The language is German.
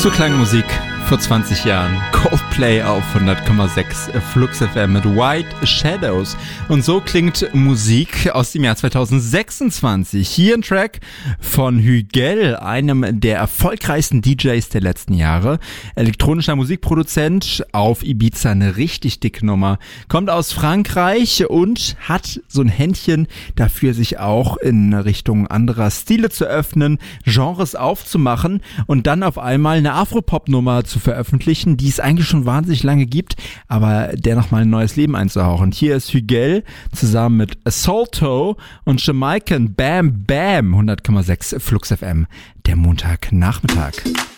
So klang Musik vor 20 Jahren. Coldplay auf 100,6 Flux FM mit White Shadows. Und so klingt Musik aus dem Jahr 2026. Hier ein Track von Hugel, einem der erfolgreichsten DJs der letzten Jahre. Elektronischer Musikproduzent, auf Ibiza eine richtig dicke Nummer. Kommt aus Frankreich und hat so ein Händchen dafür, sich auch in Richtung anderer Stile zu öffnen, Genres aufzumachen und dann auf einmal eine Afropop-Nummer zu veröffentlichen, die es eigentlich schon wahnsinnig lange gibt, aber der nochmal ein neues Leben einzuhauchen. Hier ist Hugel zusammen mit Assaulto und Jamaican Bam Bam 100,6 Flux FM, der Montagnachmittag.